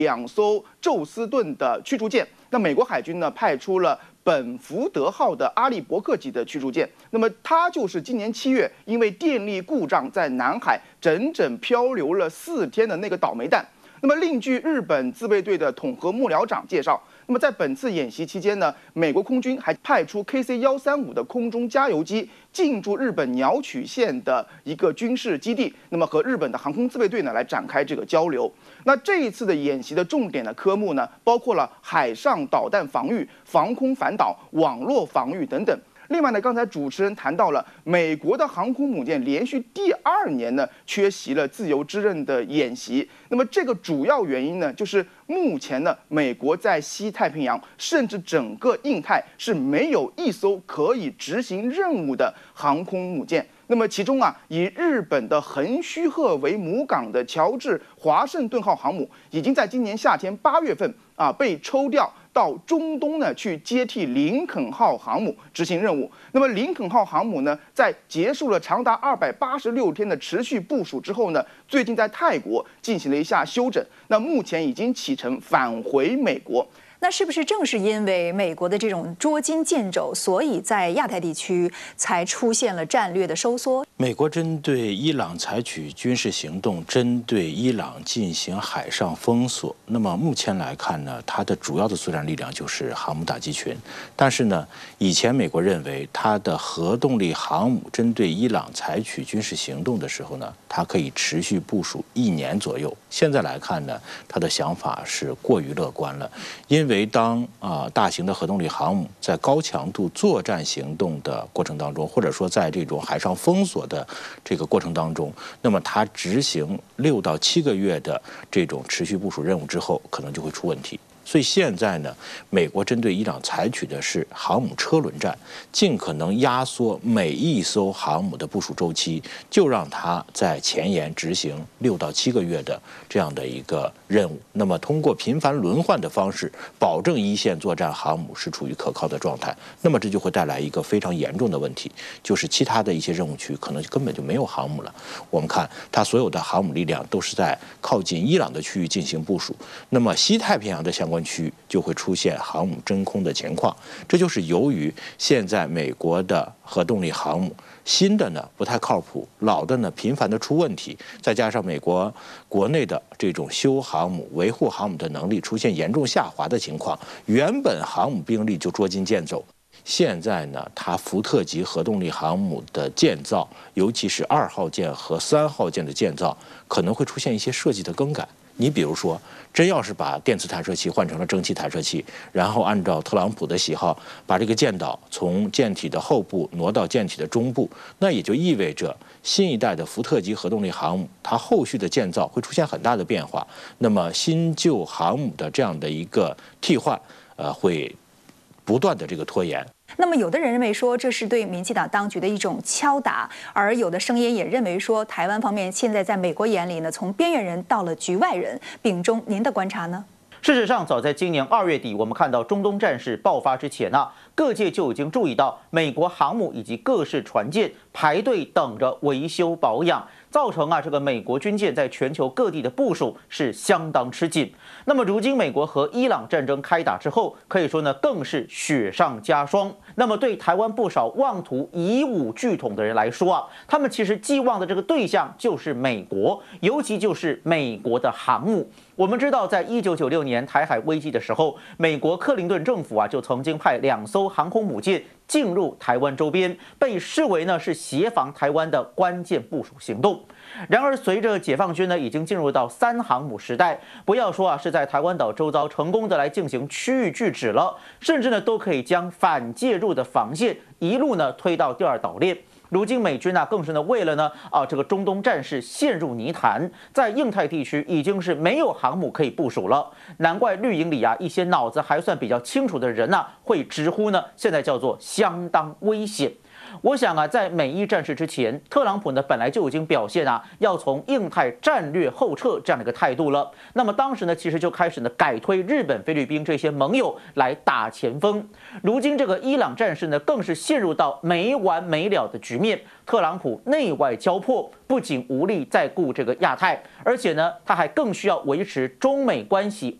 2艘宙斯盾的驱逐舰。那美国海军呢派出了本福德号的阿利伯克级的驱逐舰，那么它就是今年7月因为电力故障在南海整整漂流了4天的那个倒霉蛋。那么，另据日本自卫队的统合幕僚长介绍，那么在本次演习期间呢，美国空军还派出 KC-135的空中加油机进驻日本鸟取县的一个军事基地，那么和日本的航空自卫队呢来展开这个交流。那这一次的演习的重点的科目呢，包括了海上导弹防御、防空反导、网络防御等等。另外呢，刚才主持人谈到了美国的航空母舰连续第2年呢缺席了自由之刃的演习。那么这个主要原因呢，就是目前呢，美国在西太平洋甚至整个印太是没有一艘可以执行任务的航空母舰。那么其中啊，以日本的横须贺为母港的乔治华盛顿号航母，已经在今年夏天8月份被抽调到中东呢去接替林肯号航母执行任务。那么林肯号航母呢，在结束了长达286天的持续部署之后呢，最近在泰国进行了一下休整，那目前已经启程返回美国。 那是不是正是因为美国的这种捉襟见肘，所以在亚太地区才出现了战略的收缩？ 美国针对伊朗采取军事行动，针对伊朗进行海上封锁。那么目前来看呢，它的主要的作战力量就是航母打击群。但是呢，以前美国认为它的核动力航母针对伊朗采取军事行动的时候呢，它可以持续部署1年左右。现在来看呢，他的想法是过于乐观了，因为当大型的核动力航母在高强度作战行动的过程当中，或者说在这种海上封锁的这个过程当中，那么它执行6到7个月的这种持续部署任务之后，可能就会出问题。所以现在呢，美国针对伊朗采取的是航母车轮战，尽可能压缩每一艘航母的部署周期，就让它在前沿执行6到7个月的这样的一个任务。那么通过频繁轮换的方式，保证一线作战航母是处于可靠的状态。那么这就会带来一个非常严重的问题，就是其他的一些任务区可能根本就没有航母了。我们看它所有的航母力量都是在靠近伊朗的区域进行部署，那么西太平洋的相关区域就会出现航母真空的情况。这就是由于现在美国的核动力航母新的呢不太靠谱，老的呢频繁的出问题，再加上美国国内的这种修航母、维护航母的能力出现严重下滑的情况，原本航母兵力就捉襟见肘。现在呢，它福特级核动力航母的建造，尤其是2号舰和3号舰的建造，可能会出现一些设计的更改。你比如说，真要是把电磁弹射器换成了蒸汽弹射器，然后按照特朗普的喜好，把这个舰岛从舰体的后部挪到舰体的中部，那也就意味着新一代的福特级核动力航母，它后续的建造会出现很大的变化。那么新旧航母的这样的一个替换，会不断的这个拖延。 那么有的人认为说这是对民进党当局的一种敲打，而有的声音也认为说台湾方面现在在美国眼里呢，从边缘人到了局外人。秉忠，您的观察呢？ 事实上，早在今年2月底，我们看到中东战事爆发之前呢，各界就已经注意到美国航母以及各式船舰排队等着维修保养，造成这个美国军舰在全球各地的部署是相当吃紧。那么如今美国和伊朗战争开打之后，可以说呢更是雪上加霜。那么对台湾不少妄图以武拒统的人来说他们其实寄望的这个对象就是美国，尤其就是美国的航母。我们知道，在1996年台海危机的时候，美国克林顿政府就曾经派2艘航空母舰进入台湾周边，被视为呢是协防台湾的关键部署行动。然而，随着解放军呢已经进入到3航母时代，不要说是在台湾岛周遭成功的来进行区域拒止了，甚至呢都可以将反介入的防线一路呢推到第2岛链。如今美军更是呢为了呢这个中东战事陷入泥潭，在印太地区已经是没有航母可以部署了。难怪绿营里一些脑子还算比较清楚的人会直呼呢现在叫做相当危险。 我想啊，在美伊战事之前，特朗普呢本来就已经表现啊，要从印太战略后撤这样的一个态度了。那么当时呢，其实就开始呢改推日本、菲律宾这些盟友来打前锋。如今这个伊朗战事呢，更是陷入到没完没了的局面。特朗普内外交迫，不仅无力再顾这个亚太，而且呢，他还更需要维持中美关系